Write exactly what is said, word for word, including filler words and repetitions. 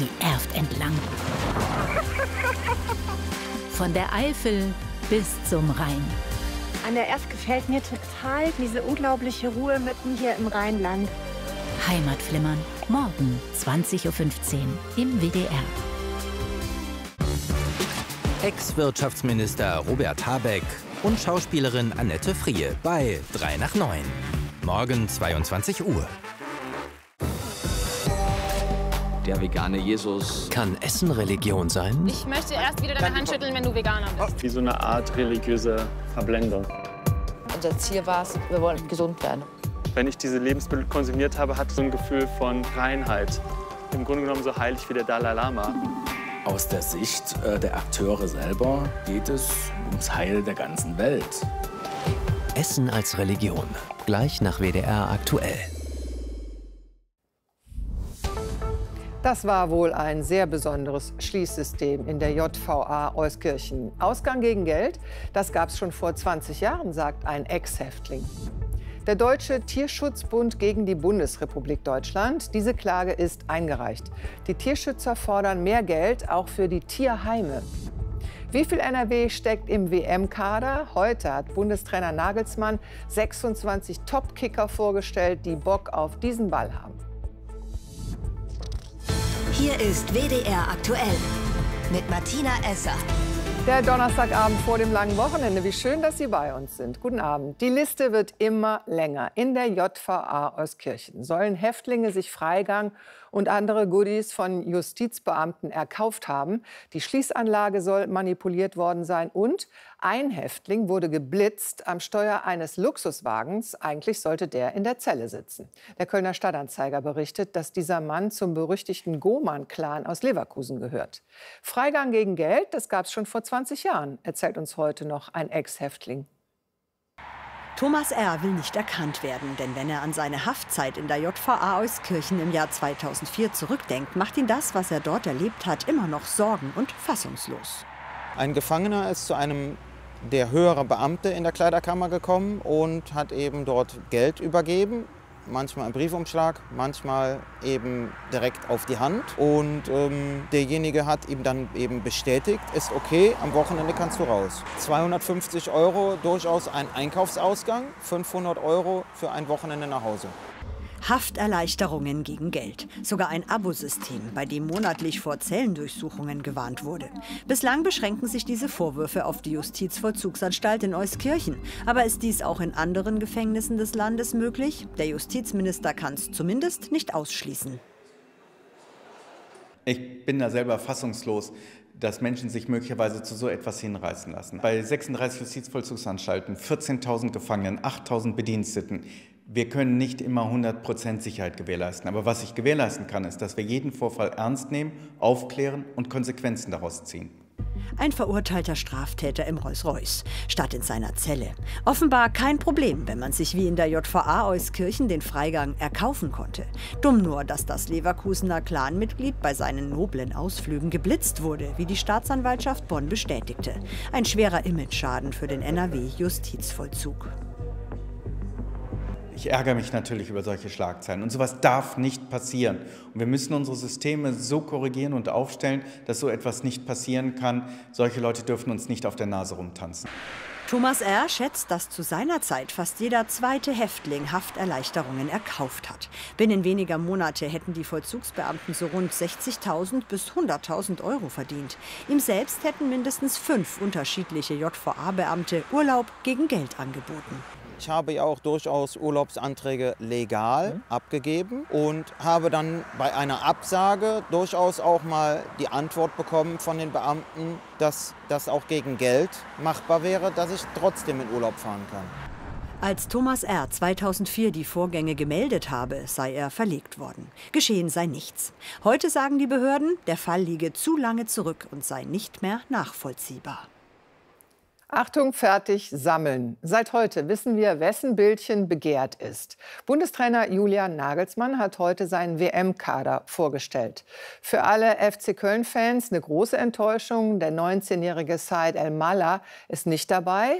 die Erft entlang. Von der Eifel bis zum Rhein. An der Erft gefällt mir total diese unglaubliche Ruhe mitten hier im Rheinland. Heimatflimmern, morgen zwanzig Uhr fünfzehn im W D R. Ex-Wirtschaftsminister Robert Habeck und Schauspielerin Annette Frier bei drei nach neun. Morgen zweiundzwanzig Uhr. Der vegane Jesus. Kann Essen Religion sein? Ich möchte erst wieder deine Hand schütteln, wenn du Veganer bist. Wie so eine Art religiöse Verblendung. Unser Ziel war es, wir wollen gesund werden. Wenn ich diese Lebensmittel konsumiert habe, hatte ich so ein Gefühl von Reinheit. Im Grunde genommen so heilig wie der Dalai Lama. Aus der Sicht äh, der Akteure selber geht es ums Heil der ganzen Welt. Essen als Religion. Gleich nach W D R aktuell. Das war wohl ein sehr besonderes Schließsystem in der J V A Euskirchen. Ausgang gegen Geld, das gab es schon vor zwanzig Jahren, sagt ein Ex-Häftling. Der Deutsche Tierschutzbund gegen die Bundesrepublik Deutschland. Diese Klage ist eingereicht. Die Tierschützer fordern mehr Geld, auch für die Tierheime. Wie viel N R W steckt im W M-Kader? Heute hat Bundestrainer Nagelsmann sechsundzwanzig Top-Kicker vorgestellt, die Bock auf diesen Ball haben. Hier ist W D R aktuell mit Martina Esser. Der Donnerstagabend vor dem langen Wochenende. Wie schön, dass Sie bei uns sind. Guten Abend. Die Liste wird immer länger. In der J V A Euskirchen sollen Häftlinge sich Freigang und andere Goodies von Justizbeamten erkauft haben. Die Schließanlage soll manipuliert worden sein und ein Häftling wurde geblitzt am Steuer eines Luxuswagens. Eigentlich sollte der in der Zelle sitzen. Der Kölner Stadtanzeiger berichtet, dass dieser Mann zum berüchtigten Goman-Clan aus Leverkusen gehört. Freigang gegen Geld, das gab es schon vor zwanzig Jahren, erzählt uns heute noch ein Ex-Häftling. Thomas R. will nicht erkannt werden, denn wenn er an seine Haftzeit in der J V A Euskirchen im Jahr zweitausendvier zurückdenkt, macht ihn das, was er dort erlebt hat, immer noch sorgen- und fassungslos. Ein Gefangener ist zu einem der höhere Beamte in der Kleiderkammer gekommen und hat eben dort Geld übergeben. Manchmal im Briefumschlag, manchmal eben direkt auf die Hand. Und ähm, derjenige hat ihm dann eben bestätigt, ist okay, am Wochenende kannst du raus. zweihundertfünfzig Euro, durchaus ein Einkaufsausgang, fünfhundert Euro für ein Wochenende nach Hause. Hafterleichterungen gegen Geld. Sogar ein Abosystem, bei dem monatlich vor Zellendurchsuchungen gewarnt wurde. Bislang beschränken sich diese Vorwürfe auf die Justizvollzugsanstalt in Euskirchen. Aber ist dies auch in anderen Gefängnissen des Landes möglich? Der Justizminister kann es zumindest nicht ausschließen. Ich bin da selber fassungslos, dass Menschen sich möglicherweise zu so etwas hinreißen lassen. Bei sechsunddreißig Justizvollzugsanstalten, vierzehntausend Gefangenen, achttausend Bediensteten. Wir können nicht immer hundert Prozent Sicherheit gewährleisten. Aber was ich gewährleisten kann, ist, dass wir jeden Vorfall ernst nehmen, aufklären und Konsequenzen daraus ziehen. Ein verurteilter Straftäter im Rolls-Royce, statt in seiner Zelle. Offenbar kein Problem, wenn man sich wie in der J V A Euskirchen den Freigang erkaufen konnte. Dumm nur, dass das Leverkusener Clanmitglied bei seinen noblen Ausflügen geblitzt wurde, wie die Staatsanwaltschaft Bonn bestätigte. Ein schwerer Imageschaden für den N R W-Justizvollzug. Ich ärgere mich natürlich über solche Schlagzeilen. Und sowas darf nicht passieren. Und wir müssen unsere Systeme so korrigieren und aufstellen, dass so etwas nicht passieren kann. Solche Leute dürfen uns nicht auf der Nase rumtanzen. Thomas R. schätzt, dass zu seiner Zeit fast jeder zweite Häftling Hafterleichterungen erkauft hat. Binnen weniger Monate hätten die Vollzugsbeamten so rund sechzigtausend bis hunderttausend Euro verdient. Ihm selbst hätten mindestens fünf unterschiedliche J V A-Beamte Urlaub gegen Geld angeboten. Ich habe ja auch durchaus Urlaubsanträge legal mhm. abgegeben und habe dann bei einer Absage durchaus auch mal die Antwort bekommen von den Beamten, dass das auch gegen Geld machbar wäre, dass ich trotzdem in Urlaub fahren kann. Als Thomas R. zweitausendvier die Vorgänge gemeldet habe, sei er verlegt worden. Geschehen sei nichts. Heute sagen die Behörden, der Fall liege zu lange zurück und sei nicht mehr nachvollziehbar. Achtung, fertig, sammeln. Seit heute wissen wir, wessen Bildchen begehrt ist. Bundestrainer Julian Nagelsmann hat heute seinen W M-Kader vorgestellt. Für alle F C Köln-Fans eine große Enttäuschung. Der neunzehnjährige Said El Malla ist nicht dabei.